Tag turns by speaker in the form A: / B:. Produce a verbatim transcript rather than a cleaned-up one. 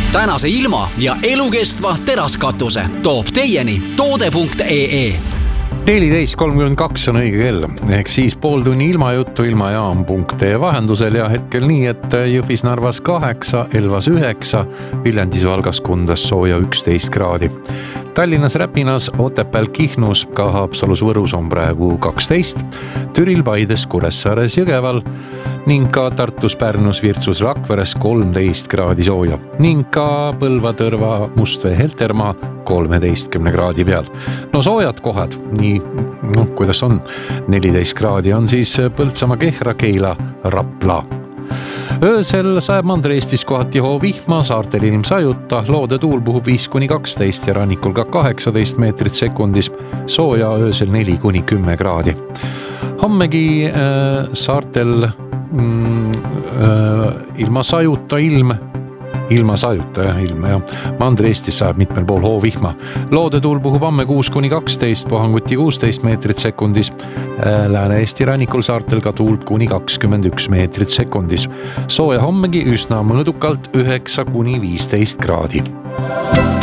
A: tänase ilma ja elukestva teraskatuse toob teieni toode punkt ee.
B: neliteist kolmkümmend kaks on õige kell, ehk siis pool tunni ilmajuttu ilmajaam punkt ee vahendusel ja hetkel nii, et Jõhvis Narvas kaheksa, Elvas üheksa, Viljandis Valgas Kundas sooja üksteist kraadi. Tallinnas Räpinas, Otepääl Kihnus, ka Haapsalus Võrus on praegu kaksteist, Türil Paides, Kuressaares Jõgeval ning ka Tartus, Pärnus, Virtsus, Rakveres kolmteist kraadi sooja ning ka Põlva, Tõrva, Mustvee, Heltermaa kolmeteistkümne kraadi peal. No soojad kohad, nii no, kuidas on, neliteist kraadi on siis Põltsamaa, Kehra, Keila, Rapla. Öösel sajab Mandri-Eestis kohati hoovihma, saartel inim sajuta, loode tuul puhub viis kuni kaksteist ja rannikul ka kaheksateist meetrit sekundis, sooja öösel neli kuni kümme kraadi. Hommegi äh, saartel mm, äh, ilma sajuta ilm, ilma sajuta jah, ilm ja Mandri-Eestis sajab mitmel pool hoovihma. Loode tuul puhub amme kuus kuni kaksteist, Pohanguti kuusteist meetrit sekundis, Lääne-Eesti rannikul saartel ka tuult kuni kakskümmend üks meetrit sekundis. Sooja hommegi üsna mõõdukalt üheksa kuni viisteist kraadi.